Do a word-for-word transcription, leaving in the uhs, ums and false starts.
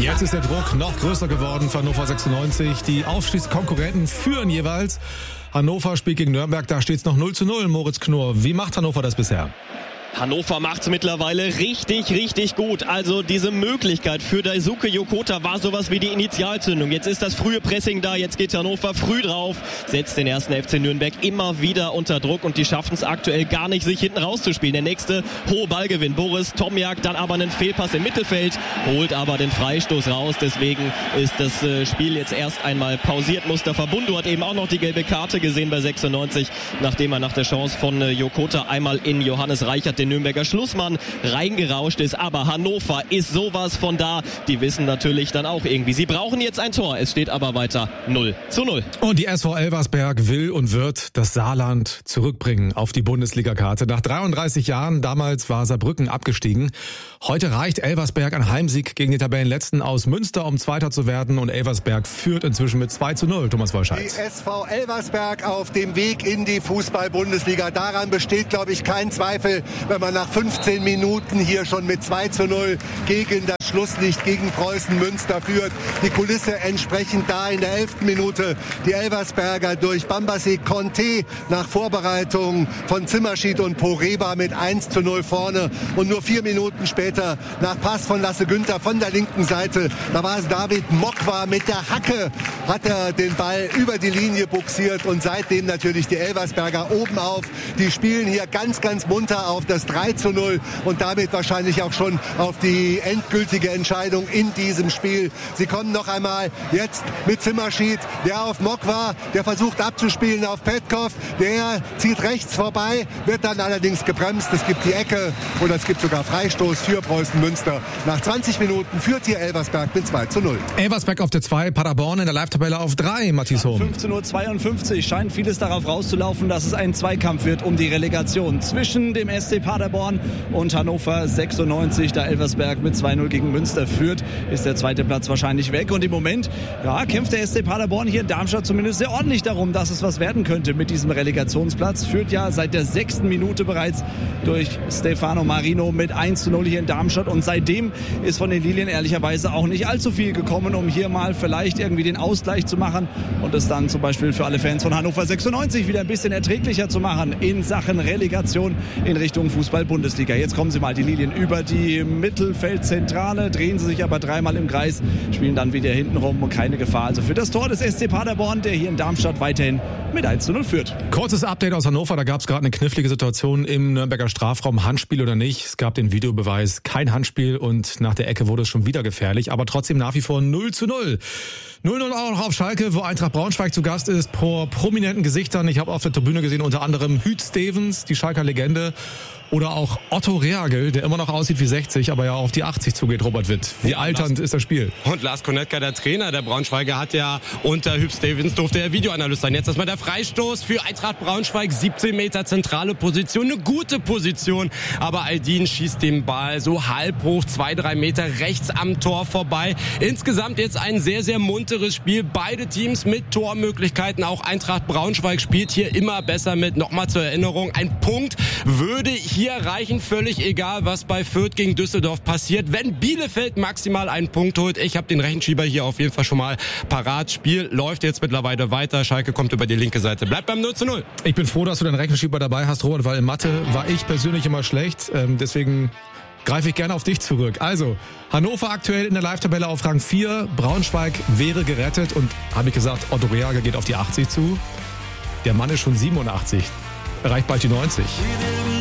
Jetzt ist der Druck noch größer geworden für Hannover sechsundneunzig. Die Aufstiegskonkurrenten führen jeweils. Hannover spielt gegen Nürnberg, da steht es noch null zu null. Moritz Knorr, wie macht Hannover das bisher? Hannover macht's mittlerweile richtig, richtig gut. Also diese Möglichkeit für Daisuke Yokota war sowas wie die Initialzündung. Jetzt ist das frühe Pressing da, jetzt geht Hannover früh drauf, setzt den ersten F C Nürnberg immer wieder unter Druck und die schaffen es aktuell gar nicht, sich hinten rauszuspielen. Der nächste hohe Ballgewinn, Boris Tomjak, dann aber einen Fehlpass im Mittelfeld, holt aber den Freistoß raus. Deswegen ist das Spiel jetzt erst einmal pausiert. Mustafa Bundu hat eben auch noch die gelbe Karte gesehen bei sechsundneunzig, nachdem er nach der Chance von Yokota einmal in Johannes Reichert, den Nürnberger Schlussmann, reingerauscht ist. Aber Hannover ist sowas von da. Die wissen natürlich dann auch irgendwie, sie brauchen jetzt ein Tor. Es steht aber weiter null zu null. Und die S V Elversberg will und wird das Saarland zurückbringen auf die Bundesliga-Karte. Nach dreiunddreißig Jahren, damals war Saarbrücken abgestiegen. Heute reicht Elversberg ein Heimsieg gegen die Tabellenletzten aus Münster, um Zweiter zu werden. Und Elversberg führt inzwischen mit zwei zu null. Thomas Wolscheid. Die S V Elversberg auf dem Weg in die Fußball-Bundesliga. Daran besteht, glaube ich, kein Zweifel, wenn man nach fünfzehn Minuten hier schon mit zwei zu null gegen das Schlusslicht gegen Preußen Münster führt. Die Kulisse entsprechend da in der elften Minute. Die Elversberger durch Bambassi Conte nach Vorbereitung von Zimmerschied und Poreba mit eins zu null vorne. Und nur vier Minuten später nach Pass von Lasse Günther von der linken Seite, da war es David Mokwa mit der Hacke, hat er den Ball über die Linie buxiert und seitdem natürlich die Elversberger oben auf. Die spielen hier ganz, ganz munter auf das drei zu null und damit wahrscheinlich auch schon auf die endgültige Entscheidung in diesem Spiel. Sie kommen noch einmal jetzt mit Zimmerschied, der auf Mokwa, der versucht abzuspielen auf Petkov, der zieht rechts vorbei, wird dann allerdings gebremst. Es gibt die Ecke oder es gibt sogar Freistoß für Preußen Münster. Nach zwanzig Minuten führt hier Elversberg mit zwei zu null. Elversberg auf der zwei, Paderborn in der Live-Tabelle auf drei, Matthias Hohm. fünfzehn Uhr zweiundfünfzig scheint vieles darauf rauszulaufen, dass es ein Zweikampf wird um die Relegation zwischen dem S C Paderborn und Hannover sechsundneunzig. Da Elversberg mit zwei null gegen Münster führt, ist der zweite Platz wahrscheinlich weg. Und im Moment ja, kämpft der S C Paderborn hier in Darmstadt zumindest sehr ordentlich darum, dass es was werden könnte mit diesem Relegationsplatz. Führt ja seit der sechsten Minute bereits durch Stefano Marino mit eins zu null hier in Darmstadt. Und seitdem ist von den Lilien ehrlicherweise auch nicht allzu viel gekommen, um hier mal vielleicht irgendwie den Ausgleich zu machen und es dann zum Beispiel für alle Fans von Hannover sechsundneunzig wieder ein bisschen erträglicher zu machen in Sachen Relegation in Richtung Fußball-Bundesliga. Jetzt kommen sie mal, die Lilien, über die Mittelfeldzentrale, drehen sie sich aber dreimal im Kreis, spielen dann wieder hinten rum und keine Gefahr. Also für das Tor des S C Paderborn, der hier in Darmstadt weiterhin mit eins zu null führt. Kurzes Update aus Hannover, da gab es gerade eine knifflige Situation im Nürnberger Strafraum, Handspiel oder nicht. Es gab den Videobeweis, kein Handspiel und nach der Ecke wurde es schon wieder gefährlich, aber trotzdem nach wie vor null zu null. null null auch noch auf Schalke, wo Eintracht Braunschweig zu Gast ist, vor prominenten Gesichtern. Ich habe auf der Tribüne gesehen unter anderem Hüt Stevens, die Schalker Legende. Oder auch Otto Reagel, der immer noch aussieht wie sechzig, aber ja auf die achtzig zugeht, Robert Witt. Wie alternd ist das Spiel? Und Lars Konetka, der Trainer der Braunschweiger, hat ja unter Hüb Stevens durfte er Videoanalyst sein. Jetzt erstmal der Freistoß für Eintracht Braunschweig. siebzehn Meter zentrale Position, eine gute Position. Aber Aldin schießt den Ball so halb hoch, zwei, drei Meter rechts am Tor vorbei. Insgesamt jetzt ein sehr, sehr munteres Spiel. Beide Teams mit Tormöglichkeiten. Auch Eintracht Braunschweig spielt hier immer besser mit. Nochmal zur Erinnerung, ein Punkt würde hier Hier reichen, völlig egal, was bei Fürth gegen Düsseldorf passiert. Wenn Bielefeld maximal einen Punkt holt, ich habe den Rechenschieber hier auf jeden Fall schon mal parat. Spiel läuft jetzt mittlerweile weiter. Schalke kommt über die linke Seite. Bleibt beim null zu null. Ich bin froh, dass du den Rechenschieber dabei hast, Robert, weil in Mathe war ich persönlich immer schlecht. Ähm, deswegen greife ich gerne auf dich zurück. Also, Hannover aktuell in der Live-Tabelle auf Rang vier. Braunschweig wäre gerettet. Und habe ich gesagt, Otto Reagel geht auf die achtzig zu. Der Mann ist schon siebenundachtzig. Erreicht bald die neunzig.